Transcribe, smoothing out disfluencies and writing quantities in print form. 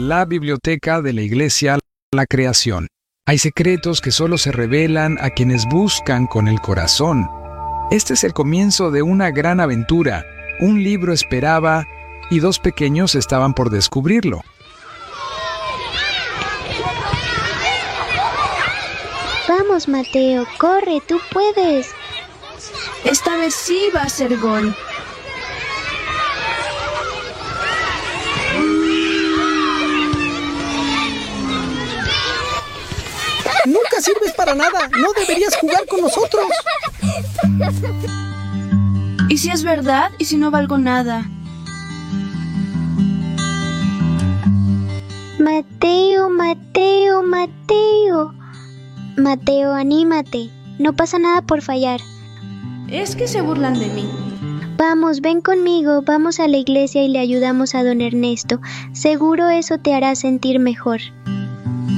la biblioteca de la Iglesia La Creación. Hay secretos que solo se revelan a quienes buscan con el corazón. Este es el comienzo de una gran aventura. Un libro esperaba y 2 pequeños estaban por descubrirlo. Vamos, Mateo, corre, tú puedes. Esta vez sí va a ser gol. Nunca sirves para nada. No deberías jugar con nosotros. ¿Y si es verdad? ¿Y si no valgo nada? Mateo, Mateo, Mateo. Mateo, anímate. No pasa nada por fallar. Es que se burlan de mí. Vamos, ven conmigo. Vamos a la iglesia y le ayudamos a don Ernesto. Seguro eso te hará sentir mejor.